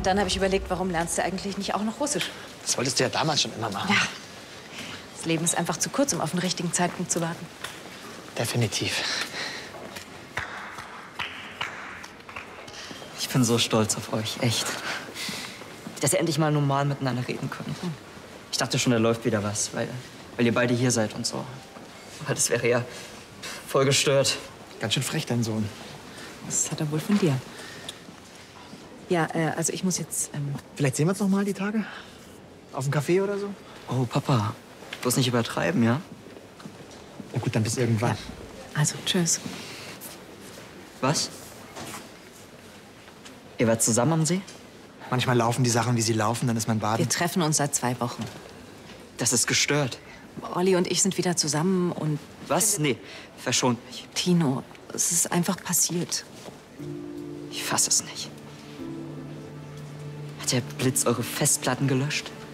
dann habe ich überlegt, warum lernst du eigentlich nicht auch noch Russisch? Das wolltest du ja damals schon immer machen. Ja. Das Leben ist einfach zu kurz, um auf den richtigen Zeitpunkt zu warten. Definitiv. Ich bin so stolz auf euch, echt. Dass ihr endlich mal normal miteinander reden könnt. Ich dachte schon, da läuft wieder was, weil ihr beide hier seid und so. Aber das wäre ja voll gestört. Ganz schön frech, dein Sohn. Das hat er wohl von dir. Ja, also ich muss jetzt... Vielleicht sehen wir uns noch mal die Tage? Auf dem Café oder so? Oh, Papa, bloß nicht übertreiben, ja? Na gut, dann bis irgendwann. Also, tschüss. Was? Ihr wart zusammen am See? Manchmal laufen die Sachen, wie sie laufen, dann ist man baden. Wir treffen uns seit 2 Wochen. Das ist gestört. Olli und ich sind wieder zusammen und... Was? Nee, verschont mich. Tino, es ist einfach passiert. Ich fass es nicht. Hat der Blitz eure Festplatten gelöscht?